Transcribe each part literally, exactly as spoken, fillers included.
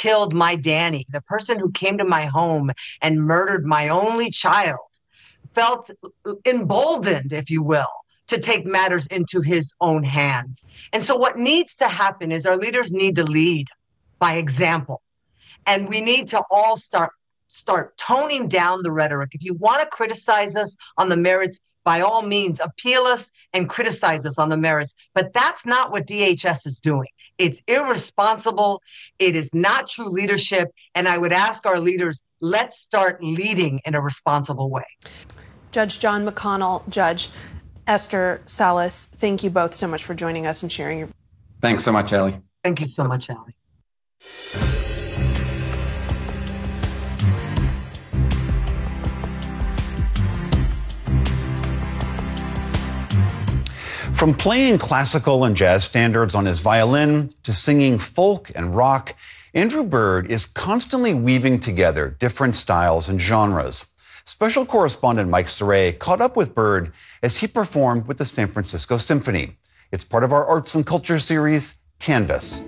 killed my Danny, the person who came to my home and murdered my only child, felt emboldened, if you will, to take matters into his own hands. And so what needs to happen is our leaders need to lead by example. And we need to all start start toning down the rhetoric. If you want to criticize us on the merits, by all means, appeal us and criticize us on the merits. But that's not what D H S is doing. It's irresponsible. It is not true leadership. And I would ask our leaders, let's start leading in a responsible way. Judge John McConnell, Judge Esther Salas, thank you both so much for joining us and sharing your... Thanks so much, Allie. Thank you so much, Allie. From playing classical and jazz standards on his violin to singing folk and rock, Andrew Bird is constantly weaving together different styles and genres. Special correspondent Mike Saray caught up with Bird as he performed with the San Francisco Symphony. It's part of our arts and culture series, Canvas.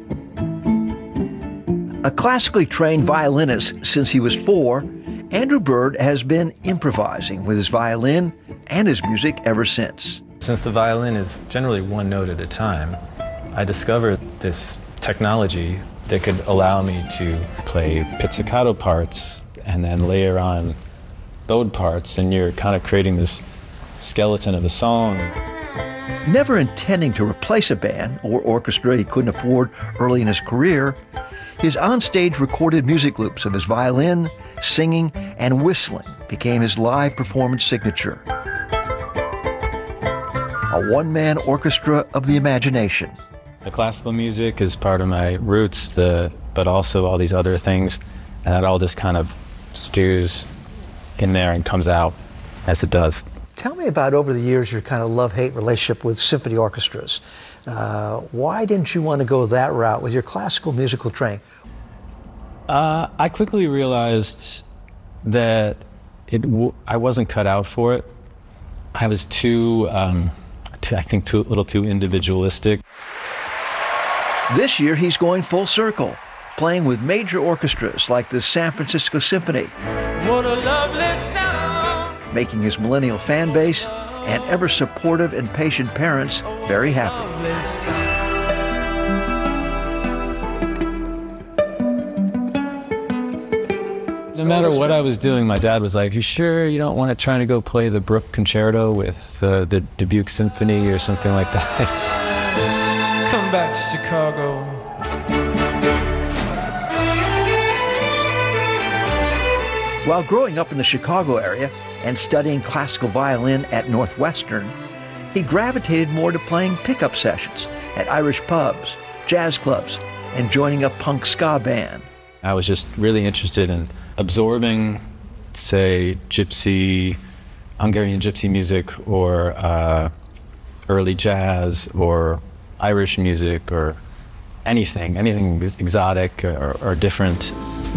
A classically trained violinist since he was four, Andrew Bird has been improvising with his violin and his music ever since. Since the violin is generally one note at a time, I discovered this technology that could allow me to play pizzicato parts and then layer on bowed parts, and you're kind of creating this skeleton of a song. Never intending to replace a band or orchestra he couldn't afford early in his career, his onstage recorded music loops of his violin, singing, and whistling became his live performance signature. A one-man orchestra of the imagination. The classical music is part of my roots, the but also all these other things, and that all just kind of stews in there and comes out as it does. Tell me about, over the years, your kind of love-hate relationship with symphony orchestras. Uh, why didn't you want to go that route with your classical musical training? Uh, I quickly realized that it w- I wasn't cut out for it. I was too, um, too, I think, too, a little too individualistic. This year, he's going full circle, playing with major orchestras like the San Francisco Symphony. What a lovely sound. Making his millennial fan base and ever supportive and patient parents very happy. No matter what I was doing, my dad was like, "You sure you don't want to try to go play the Bruch Concerto with uh, the Dubuque Symphony or something like that?" Come back to Chicago. While growing up in the Chicago area and studying classical violin at Northwestern, he gravitated more to playing pickup sessions at Irish pubs, jazz clubs, and joining a punk ska band. I was just really interested in absorbing, say, gypsy, Hungarian gypsy music, or uh, early jazz, or Irish music, or anything, anything exotic or, or different.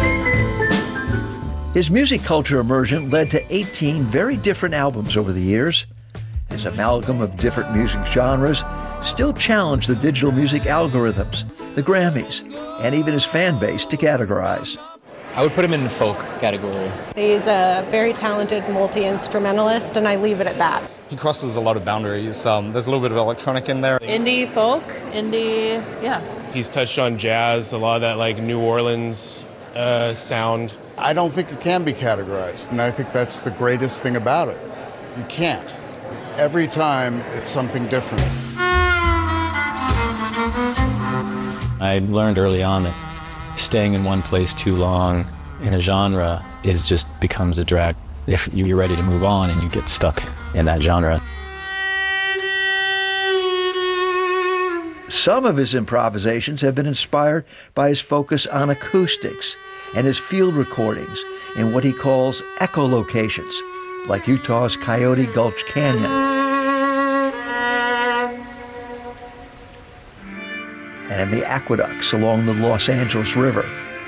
His music culture immersion led to eighteen very different albums over the years. His amalgam of different music genres still challenged the digital music algorithms, the Grammys, and even his fan base to categorize. I would put him in the folk category. He's a very talented multi-instrumentalist, and I leave it at that. He crosses a lot of boundaries. Um, there's a little bit of electronic in there. Indie folk, indie, yeah. He's touched on jazz, a lot of that like New Orleans uh, sound. I don't think it can be categorized, and I think that's the greatest thing about it. You can't. Every time, it's something different. I learned early on that staying in one place too long in a genre is just becomes a drag. If you're ready to move on and you get stuck in that genre. Some of his improvisations have been inspired by his focus on acoustics and his field recordings in what he calls echolocations, like Utah's Coyote Gulch Canyon. And in the aqueducts along the Los Angeles River.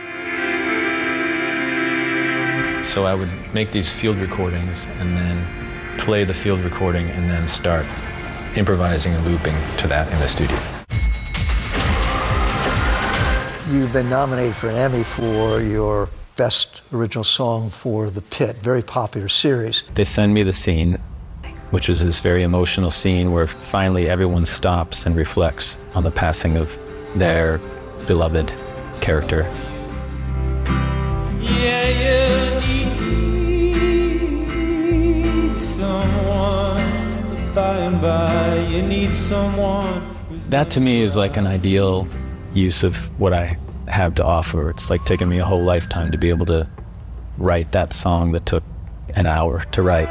So I would make these field recordings and then play the field recording and then start improvising and looping to that in the studio. You've been nominated for an Emmy for your Best Original Song for The Pit, very popular series. They send me the scene, which is this very emotional scene where finally everyone stops and reflects on the passing of their beloved character. Yeah, you need someone, by and by, you need someone. That to me is like an ideal use of what I have to offer. It's like taking me a whole lifetime to be able to write that song that took an hour to write.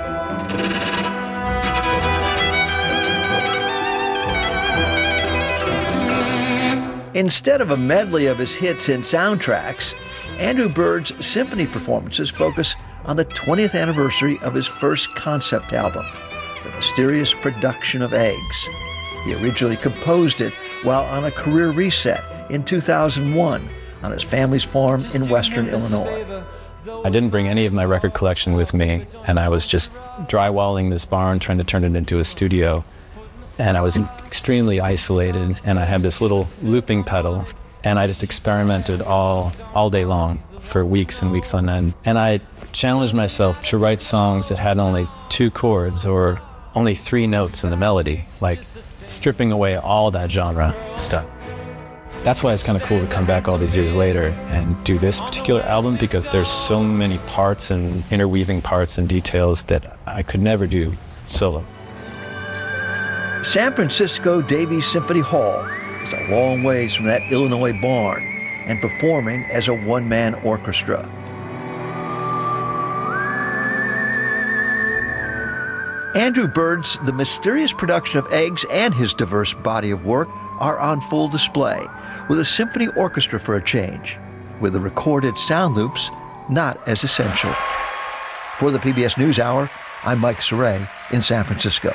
Instead of a medley of his hits and soundtracks, Andrew Bird's symphony performances focus on the twentieth anniversary of his first concept album, The Mysterious Production of Eggs. He originally composed it while on a career reset in two thousand one on his family's farm in western Illinois. I didn't bring any of my record collection with me, and I was just drywalling this barn, trying to turn it into a studio. And I was extremely isolated, and I had this little looping pedal, and I just experimented all all day long for weeks and weeks on end. And I challenged myself to write songs that had only two chords or only three notes in the melody, like stripping away all that genre stuff. That's why it's kind of cool to come back all these years later and do this particular album, because there's so many parts and interweaving parts and details that I could never do solo. San Francisco Davies Symphony Hall is a long ways from that Illinois barn and performing as a one-man orchestra. Andrew Bird's The Mysterious Production of Eggs and his diverse body of work are on full display, with a symphony orchestra for a change, with the recorded sound loops not as essential. For the P B S NewsHour, I'm Mike Saray in San Francisco.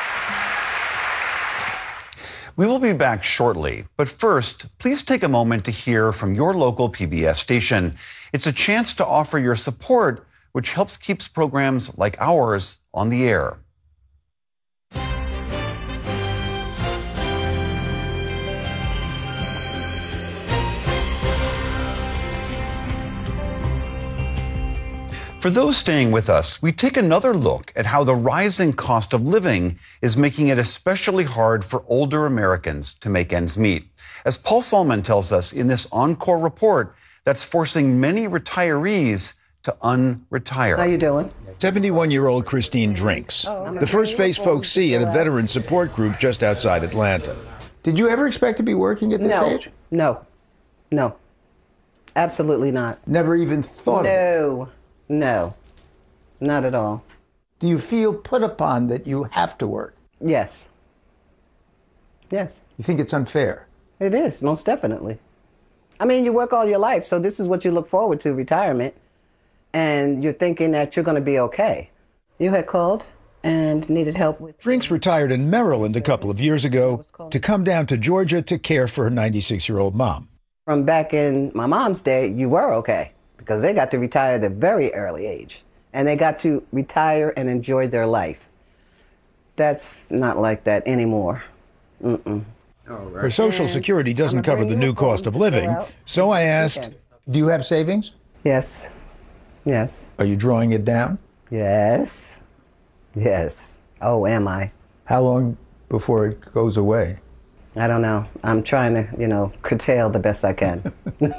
We will be back shortly, but first, please take a moment to hear from your local P B S station. It's a chance to offer your support, which helps keep programs like ours on the air. For those staying with us, we take another look at how the rising cost of living is making it especially hard for older Americans to make ends meet. As Paul Solman tells us in this Encore report, that's forcing many retirees to unretire. How you doing? seventy-one-year-old Christine drinks. Oh, the first face folks see at a veteran support group just outside Atlanta. Did you ever expect to be working at this no. age? No. No. Absolutely not. Never even thought no. of it? No. No, not at all. Do you feel put upon that you have to work? Yes. Yes. You think it's unfair? It is, most definitely. I mean, you work all your life, so this is what you look forward to, retirement, and you're thinking that you're going to be okay. You had called and needed help with... Drinks retired in Maryland a couple of years ago to come down to Georgia to care for her ninety-six-year-old mom. From back in my mom's day, you were okay, because they got to retire at a very early age, and they got to retire and enjoy their life. That's not like that anymore. Mm-mm. Right. Her Social Security doesn't cover the new cost of living, so I asked, do you have savings? Yes. Yes. Are you drawing it down? Yes. Yes. Oh, am I? How long before it goes away? I don't know. I'm trying to, you know, curtail the best I can.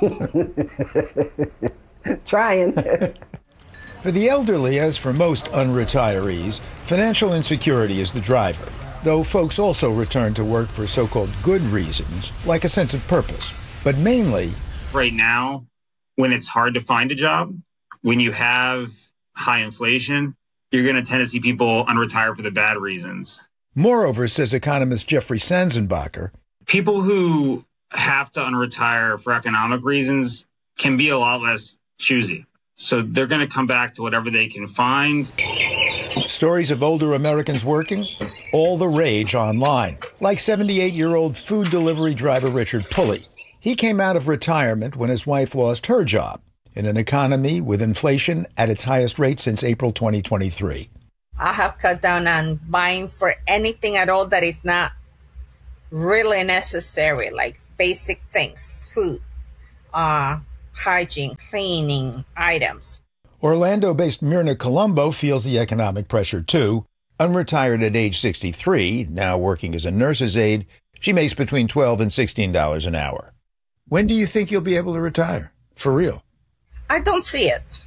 Trying. For the elderly, as for most unretirees, financial insecurity is the driver, though folks also return to work for so-called good reasons, like a sense of purpose. But mainly... Right now, when it's hard to find a job, when you have high inflation, you're going to tend to see people unretire for the bad reasons. Moreover, says economist Jeffrey Sanzenbacher, people who have to unretire for economic reasons can be a lot less choosy. So they're going to come back to whatever they can find. Stories of older Americans working, all the rage online, like seventy-eight-year-old food delivery driver Richard Pulley. He came out of retirement when his wife lost her job in an economy with inflation at its highest rate since April twenty twenty-three. I have cut down on buying for anything at all that is not really necessary, like basic things, food. uh, hygiene, cleaning items. Orlando-based Myrna Colombo feels the economic pressure too. Unretired at age sixty-three, now working as a nurse's aide, she makes between twelve and sixteen dollars an hour. When do you think you'll be able to retire? For real? I don't see it.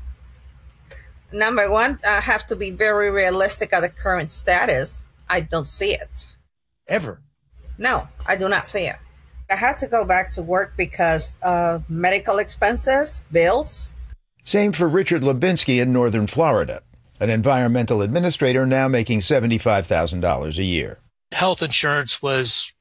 Number one, I have to be very realistic at the current status. I don't see it. Ever? No, I do not see it. I had to go back to work because of medical expenses, bills. Same for Richard Lubinsky in northern Florida, an environmental administrator now making seventy-five thousand dollars a year. Health insurance was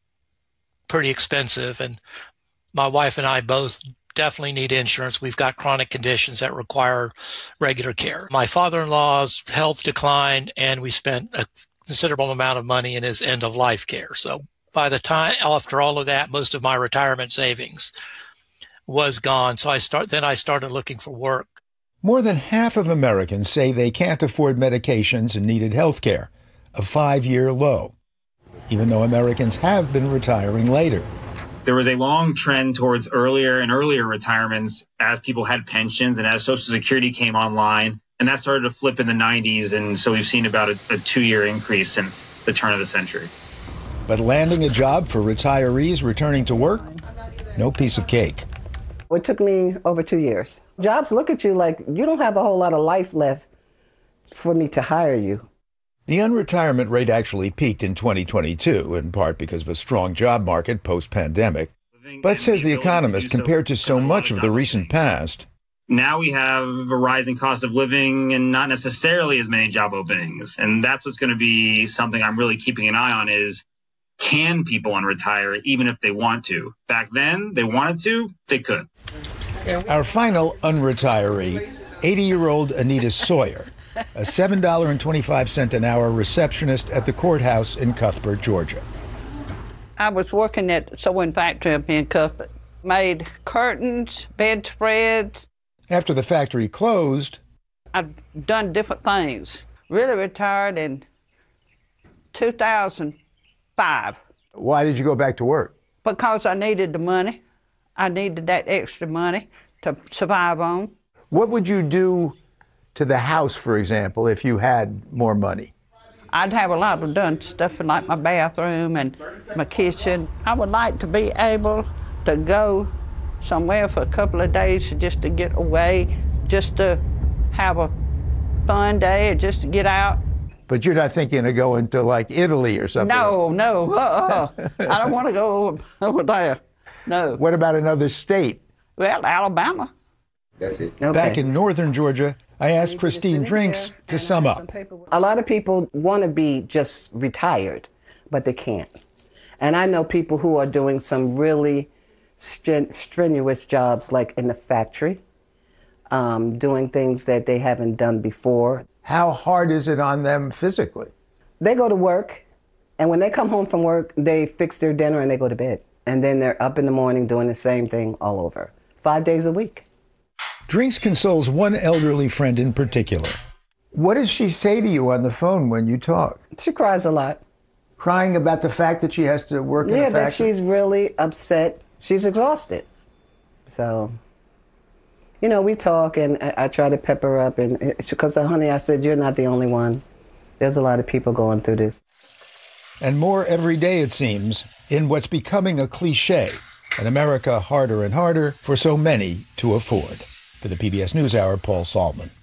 pretty expensive, and my wife and I both definitely need insurance. We've got chronic conditions that require regular care. My father-in-law's health declined, and we spent a considerable amount of money in his end-of-life care. So by the time, after all of that, most of my retirement savings was gone. So I start, then I started looking for work. More than half of Americans say they can't afford medications and needed health care, a five-year low, even though Americans have been retiring later. There was a long trend towards earlier and earlier retirements as people had pensions and as Social Security came online. And that started to flip in the nineties. And so we've seen about a, a two-year increase since the turn of the century. But landing a job for retirees returning to work, no piece of cake. It took me over two years. Jobs look at you like you don't have a whole lot of life left for me to hire you. The unretirement rate actually peaked in twenty twenty-two, in part because of a strong job market post-pandemic. But, says The Economist, compared to so much of the recent past, now we have a rising cost of living and not necessarily as many job openings. And that's what's going to be something I'm really keeping an eye on is, can people unretire even if they want to? Back then, they wanted to, they could. Our final unretiree, eighty-year-old Anita Sawyer, a seven dollars and twenty-five cents an hour receptionist at the courthouse in Cuthbert, Georgia. I was working at the sewing factory up in Cuthbert. Made curtains, bedspreads. After the factory closed, I've done different things. Really retired in two thousand five. Why did you go back to work? Because I needed the money. I needed that extra money to survive on. What would you do to the house, for example, if you had more money? I'd have a lot of done stuff like my bathroom and my kitchen. I would like to be able to go somewhere for a couple of days just to get away, just to have a fun day, or just to get out. But you're not thinking of going to like Italy or something? No, no, uh-uh. I don't want to go over, over there. No. What about another state? Well, Alabama. That's it. Okay. Back in northern Georgia, I asked Christine Drinks to sum up. A lot of people want to be just retired, but they can't. And I know people who are doing some really stren- strenuous jobs, like in the factory, um, doing things that they haven't done before. How hard is it on them physically? They go to work, and when they come home from work, they fix their dinner and they go to bed. And then they're up in the morning doing the same thing all over, five days a week. Drinks consoles one elderly friend in particular. What does she say to you on the phone when you talk? She cries a lot. Crying about the fact that she has to work in yeah, a factory? Yeah, that she's really upset. She's exhausted. So, you know, we talk, and I, I try to pep her up. And because, honey, I said, you're not the only one. There's a lot of people going through this. And more every day, it seems, in what's becoming a cliche, an America harder and harder for so many to afford. For the P B S NewsHour, Paul Salman.